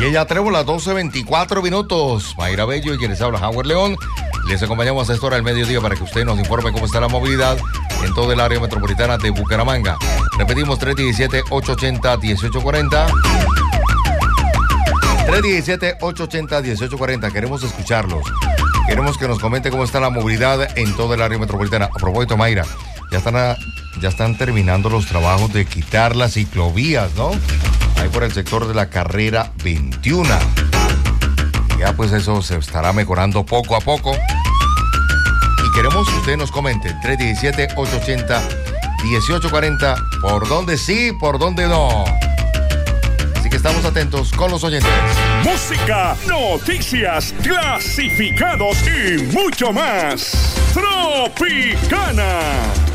Y ella Trébol las 12:24 minutos. Mayra Bello y quienes habla Howard León. Les acompañamos a esta hora del mediodía para que usted nos informe cómo está la movilidad en todo el área metropolitana de Bucaramanga. Repetimos, 317-880-1840. 317-880-1840. Queremos escucharlos. Queremos que nos comente cómo está la movilidad en todo el área metropolitana. A propósito, Mayra, ya están terminando los trabajos de quitar las ciclovías, ¿no? Ahí por el sector de la carrera 21. Ya pues eso se estará mejorando poco a poco. Y queremos que usted nos comente, 317-880-1840, por dónde sí, por dónde no. Así que estamos atentos con los oyentes. Música, noticias, clasificados y mucho más. Tropicana.